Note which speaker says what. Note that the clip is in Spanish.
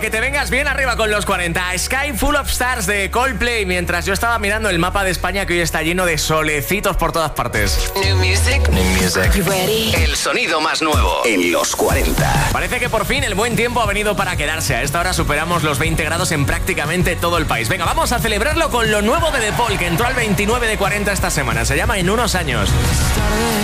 Speaker 1: que te vengas bien arriba con los 40. Sky Full of Stars de Coldplay, mientras yo estaba mirando el mapa de España, que hoy está lleno de solecitos por todas partes.
Speaker 2: New music.
Speaker 1: New music.
Speaker 2: You ready?
Speaker 3: El sonido más nuevo en los 40.
Speaker 1: Parece que por fin el buen tiempo ha venido para quedarse. A esta hora superamos los 20 grados en prácticamente todo el país. Venga, vamos a celebrarlo con lo nuevo de The Paul, que entró al 29 de 40 esta semana. Se llama En unos años.